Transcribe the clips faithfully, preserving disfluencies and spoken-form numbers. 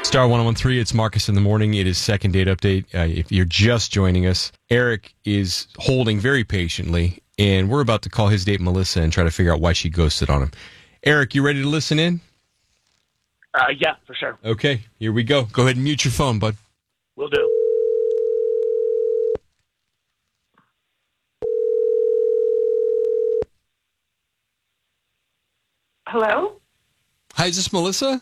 Star one oh one three, it's Marcus in the morning. It is second date update. Uh, if you're just joining us, Eric is holding very patiently, and we're about to call his date Melissa and try to figure out why she ghosted on him. Eric, you ready to listen in? Uh, yeah, for sure. Okay, here we go. Go ahead and mute your phone, bud. Will do. Hello? Hi, is this Melissa?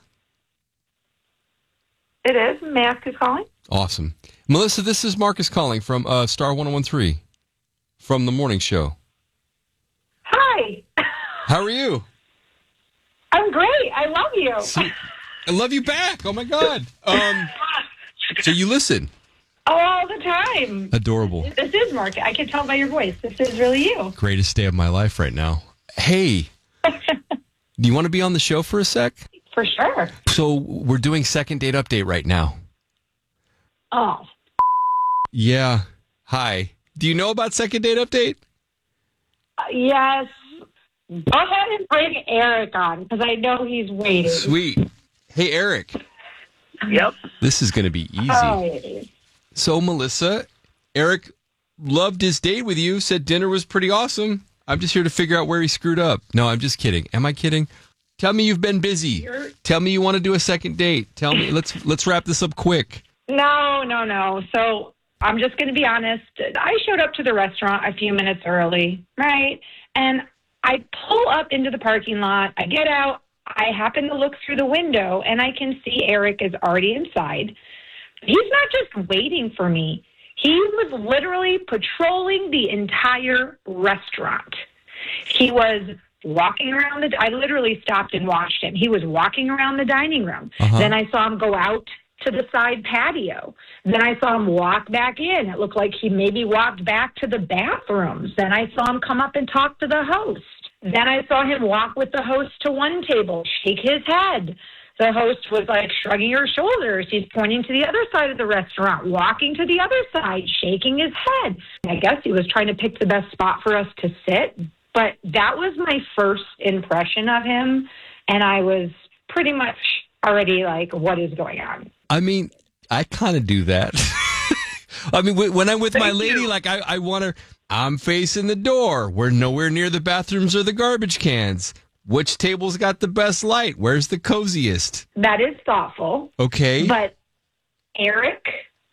It is. May I ask who's calling? Awesome. Melissa, this is Marcus calling from uh, Star one oh one three from the morning show. Hi. How are you? I'm great. I love you. See, I love you back. Oh, my God. Um, so you listen. All the time. Adorable. This is Mark. I can tell by your voice. This is really you. Greatest day of my life right now. Hey, do you want to be on the show for a sec? For sure. So we're doing second date update right now. Oh. Yeah. Hi. Do you know about second date update? Uh, yes. Go ahead and bring Eric on, because I know he's waiting. Sweet. Hey, Eric. Yep. This is going to be easy. Oh. So, Melissa, Eric loved his date with you, said dinner was pretty awesome. I'm just here to figure out where he screwed up. No, I'm just kidding. Am I kidding? Tell me you've been busy. You're... Tell me you want to do a second date. Tell me. Let's let's wrap this up quick. No, no, no. So I'm just going to be honest. I showed up to the restaurant a few minutes early, right? And I pull up into the parking lot. I get out. I happen to look through the window, and I can see Eric is already inside. He's not just waiting for me. He was literally patrolling the entire restaurant. He was walking around the, I literally stopped and watched him. He was walking around the dining room. Uh-huh. Then I saw him go out to the side patio. Then I saw him walk back in. It looked like he maybe walked back to the bathrooms. Then I saw him come up and talk to the host. Then I saw him walk with the host to one table, shake his head. The host was like shrugging her shoulders. He's pointing to the other side of the restaurant, walking to the other side, shaking his head. I guess he was trying to pick the best spot for us to sit. But that was my first impression of him, and I was pretty much already like, what is going on? I mean, I kind of do that. I mean, when I'm with Thank my lady, you. like, I, I want to, I'm facing the door. We're nowhere near the bathrooms or the garbage cans. Which table's got the best light? Where's the coziest? That is thoughtful. Okay. But Eric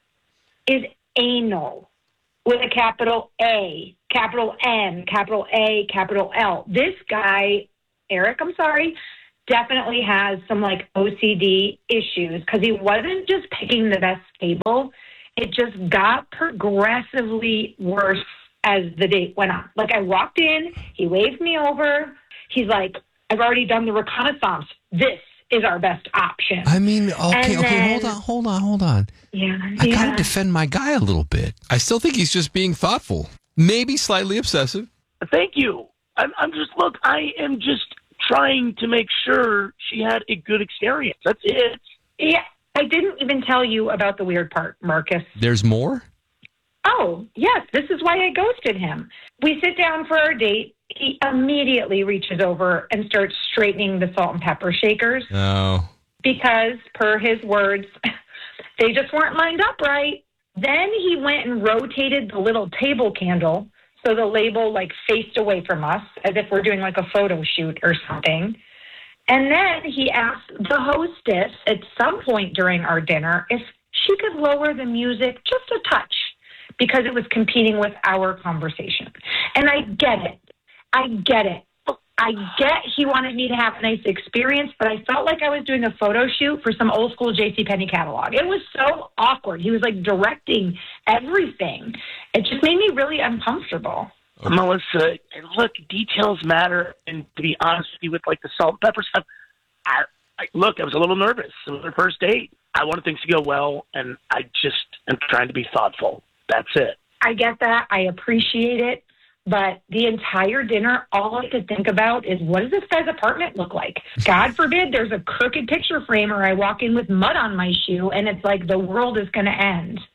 is anal with a capital A, capital N, capital A, capital L. This guy, Eric, I'm sorry, definitely has some like O C D issues, because he wasn't just picking the best table. It just got progressively worse as the date went on. Like, I walked in, he waved me over. He's like, I've already done the reconnaissance. This is our best option. I mean, okay, And okay, then- hold on, hold on, hold on. Yeah, I yeah. gotta defend my guy a little bit. I still think he's just being thoughtful. Maybe slightly obsessive. Thank you. I'm, I'm just, look, I am just trying to make sure she had a good experience. That's it. Yeah, I didn't even tell you about the weird part, Marcus. There's more? Oh, yes, this is why I ghosted him. We sit down for our date. He immediately reaches over and starts straightening the salt and pepper shakers Oh. because, per his words, they just weren't lined up right. Then he went and rotated the little table candle so the label, like, faced away from us, as if we're doing, like, a photo shoot or something. And then he asked the hostess at some point during our dinner if she could lower the music just a touch because it was competing with our conversation. And I get it. I get it. I get he wanted me to have a nice experience, but I felt like I was doing a photo shoot for some old school JCPenney catalog. It was so awkward. He was like directing everything. It just made me really uncomfortable. Okay. Melissa, look, details matter. And to be honest with you, with like the salt and pepper stuff, I, I look, I was a little nervous. It was our first date. I wanted things to go well, and I just am trying to be thoughtful. That's it. I get that. I appreciate it. But the entire dinner, all I could think about is, what does this guy's apartment look like? God forbid there's a crooked picture frame or I walk in with mud on my shoe and it's like the world is going to end.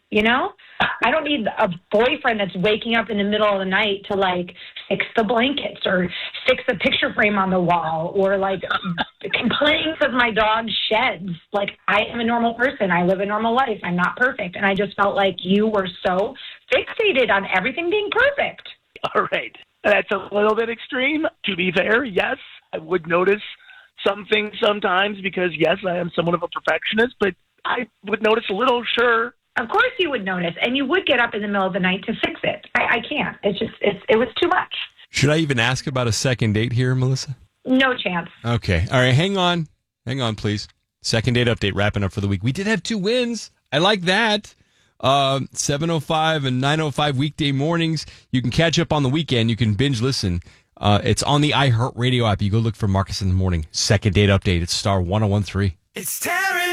You know, I don't need a boyfriend that's waking up in the middle of the night to like fix the blankets or fix the picture frame on the wall or like complain because my dog sheds. Like, I am a normal person. I live a normal life. I'm not perfect. And I just felt like you were so fixated on everything being perfect. All right. That's a little bit extreme. To be fair, yes, I would notice some things sometimes because, yes, I am somewhat of a perfectionist, but I would notice a little, sure. Of course you would notice, and you would get up in the middle of the night to fix it. I, I can't. It's just, it's, it was too much. Should I even ask about a second date here, Melissa? No chance. Okay. All right. Hang on. Hang on, please. Second date update wrapping up for the week. We did have two wins. I like that. Um, seven oh five and nine oh five weekday mornings. You can catch up on the weekend. You can binge listen. Uh, it's on the iHeartRadio app. You go look for Marcus in the Morning. Second date update. It's star one oh one three. It's time.